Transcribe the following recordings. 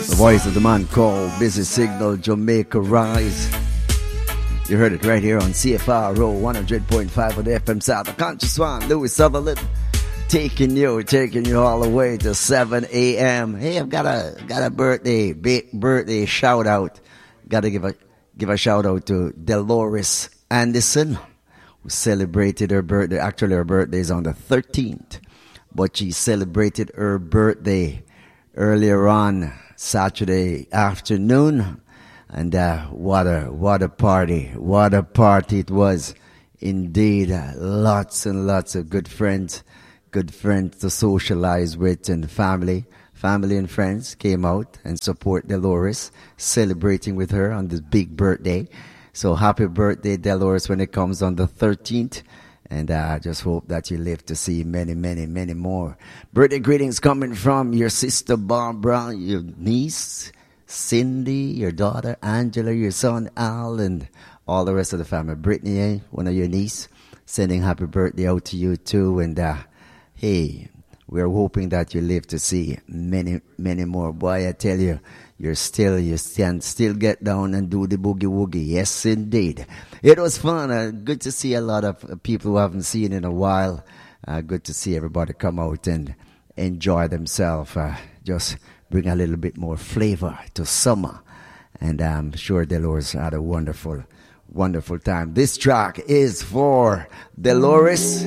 The voice of the man called Busy Signal, Jamaica Rise. You heard it right here on CFRO 100.5 of the FM South. The Conscious One, Louis Sutherland, taking you all the way to 7 a.m. Hey, I've got a birthday shout out. Got to give a shout out to Dolores Anderson, who celebrated her birthday. Actually, her birthday is on the 13th, but she celebrated her birthday earlier on Saturday afternoon. And what a party it was indeed. Lots and lots of good friends to socialize with, and family and friends came out and support Dolores, celebrating with her on this big birthday. So happy birthday, Dolores, when it comes on the 13th. And I just hope that you live to see many, many, many more. Birthday greetings coming from your sister Barbara, your niece Cindy, your daughter Angela, your son Al, and all the rest of the family. Brittany, one of your niece, sending happy birthday out to you too. And hey, we're hoping that you live to see many, many more. Boy, I tell you, you can still get down and do the boogie woogie. Yes, indeed. It was fun. Good to see a lot of people who haven't seen in a while. Good to see everybody come out and enjoy themselves. Just bring a little bit more flavor to summer. And I'm sure Dolores had a wonderful, wonderful time. This track is for Dolores.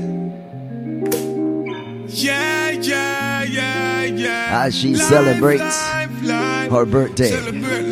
Yeah. As she celebrates her birthday.